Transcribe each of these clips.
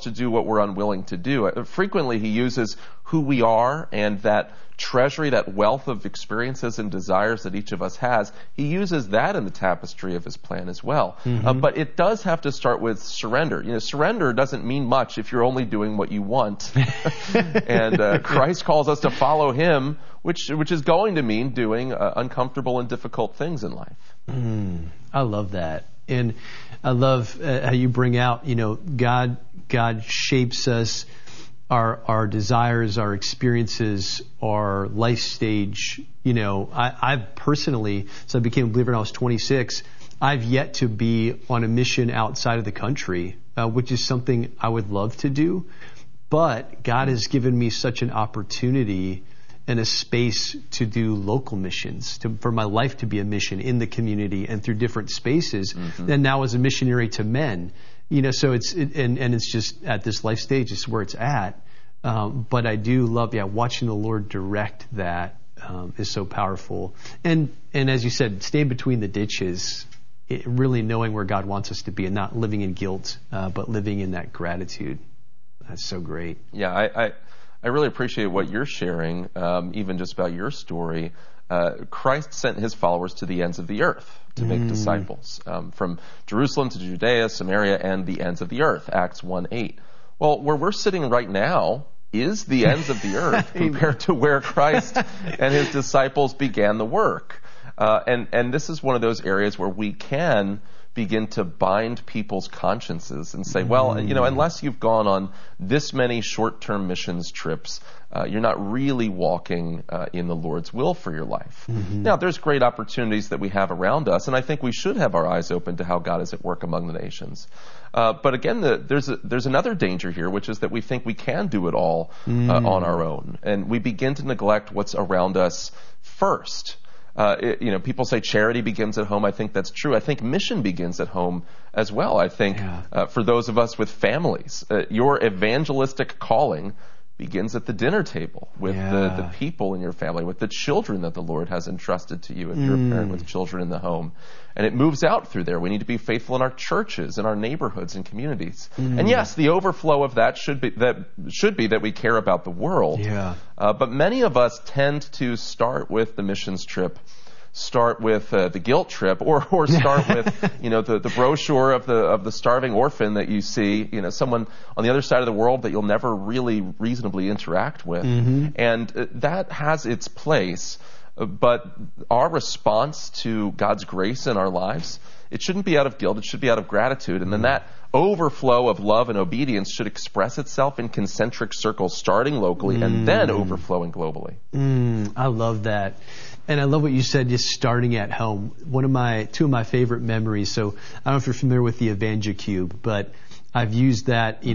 to do what we're unwilling to do. Frequently, he uses who we are and that treasury, that wealth of experiences and desires that each of us has. He uses that in the tapestry of his plan as well. But it does have to start with surrender. Surrender doesn't mean much if you're only doing what you want. And Christ calls us to follow him, which is going to mean doing uncomfortable and difficult things in life. I love that. And I love how you bring out, God shapes us, our desires, our experiences, our life stage. I've personally, so I became a believer when I was 26, I've yet to be on a mission outside of the country, which is something I would love to do. But God has given me such an opportunity and a space to do local missions, for my life to be a mission in the community and through different spaces. And now as a missionary to men, so it's just at this life stage, it's where it's at. But I do love, watching the Lord direct that is so powerful. And as you said, staying between the ditches, really knowing where God wants us to be and not living in guilt, but living in that gratitude. That's so great. Yeah, I really appreciate what you're sharing, even just about your story. Christ sent his followers to the ends of the earth to make disciples, from Jerusalem to Judea, Samaria, and the ends of the earth, Acts 1:8. Well, where we're sitting right now is the ends of the earth compared to where Christ and his disciples began the work. And this is one of those areas where we can begin to bind people's consciences and say, well, unless you've gone on this many short-term missions trips, you're not really walking in the Lord's will for your life. Now, there's great opportunities that we have around us, and I think we should have our eyes open to how God is at work among the nations. But again, there's another danger here, which is that we think we can do it all on our own, and we begin to neglect what's around us first. People say charity begins at home. I think that's true. I think mission begins at home as well. I think for those of us with families, your evangelistic calling begins at the dinner table with the people in your family, with the children that the Lord has entrusted to you if you're a parent with children in the home. And it moves out through there. We need to be faithful in our churches, in our neighborhoods and communities. And yes, the overflow of that should be that we care about the world. But many of us tend to start with the missions trip, start with the guilt trip, or start with the brochure of the starving orphan that you see, someone on the other side of the world that you'll never really reasonably interact with. And that has its place. But our response to God's grace in our lives, it shouldn't be out of guilt, it should be out of gratitude. And then that overflow of love and obedience should express itself in concentric circles, starting locally and then overflowing globally. I love that. And I love what you said, just starting at home. Two of my favorite memories. So I don't know if you're familiar with the EvangeCube, but I've used that,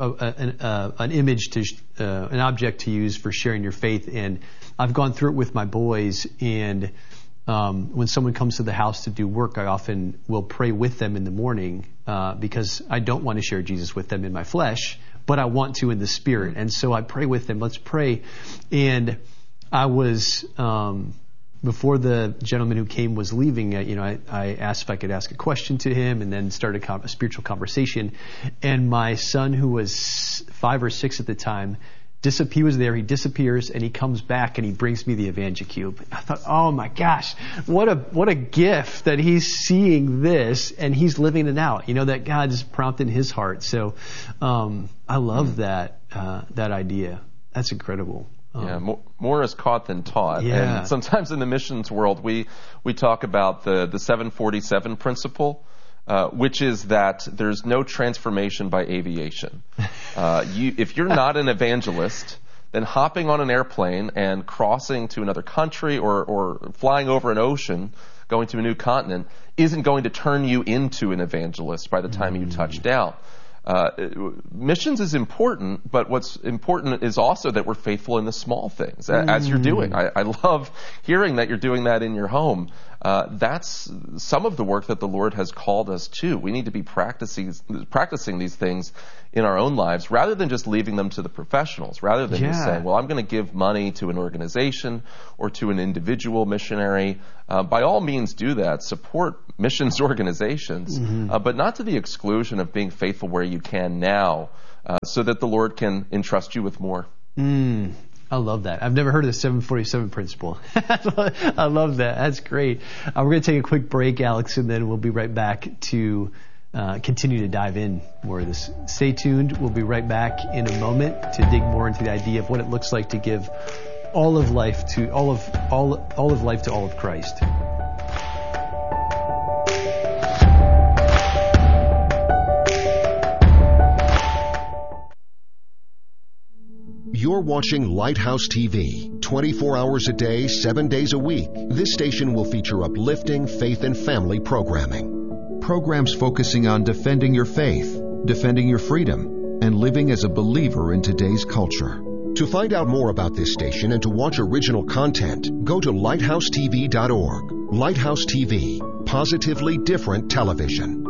an image an object to use for sharing your faith. And I've gone through it with my boys. And when someone comes to the house to do work, I often will pray with them in the morning because I don't want to share Jesus with them in my flesh, but I want to in the spirit. And so I pray with them. Let's pray. And I was before the gentleman who came was leaving, I asked if I could ask a question to him, and then started a spiritual conversation. And my son, who was 5 or 6 at the time, he was there, he disappears, and he comes back and he brings me the EvangeCube. I thought, oh my gosh, what a gift that he's seeing this and he's living it out, that God's prompted his heart. So I love that idea. That's incredible. More is caught than taught. And sometimes in the missions world, we talk about the 747 principle, which is that there's no transformation by aviation. If you're not an evangelist, then hopping on an airplane and crossing to another country or flying over an ocean, going to a new continent, isn't going to turn you into an evangelist by the time you touch down. Missions is important, but what's important is also that we're faithful in the small things, as you're doing. I love hearing that you're doing that in your home. That's some of the work that the Lord has called us to. We need to be practicing these things in our own lives rather than just leaving them to the professionals, rather than just saying, well, I'm going to give money to an organization or to an individual missionary. By all means do that. Support missions organizations, but not to the exclusion of being faithful where you can now so that the Lord can entrust you with more. I love that. I've never heard of the 747 principle. I love that. That's great. We're going to take a quick break, Alex, and then we'll be right back to continue to dive in more of this. Stay tuned. We'll be right back in a moment to dig more into the idea of what it looks like to give all of life to all of life to all of Christ. You're watching Lighthouse TV, 24 hours a day, 7 days a week. This station will feature uplifting faith and family programming. Programs focusing on defending your faith, defending your freedom, and living as a believer in today's culture. To find out more about this station and to watch original content, go to lighthousetv.org. Lighthouse TV, positively different television.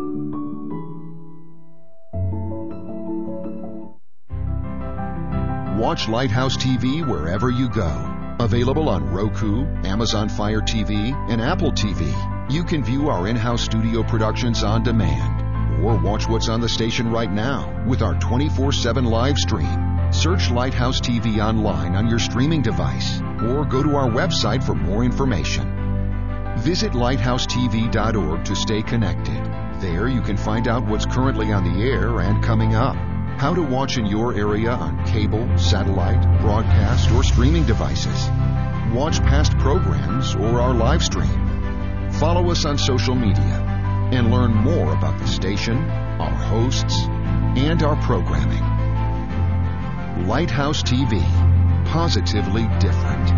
Watch Lighthouse TV wherever you go. Available on Roku, Amazon Fire TV, and Apple TV. You can view our in-house studio productions on demand, or watch what's on the station right now with our 24/7 live stream. Search Lighthouse TV online on your streaming device, or go to our website for more information. Visit lighthousetv.org to stay connected. There you can find out what's currently on the air and coming up. How to watch in your area on cable, satellite, broadcast, or streaming devices. Watch past programs or our live stream. Follow us on social media and learn more about the station, our hosts, and our programming. Lighthouse TV, positively different.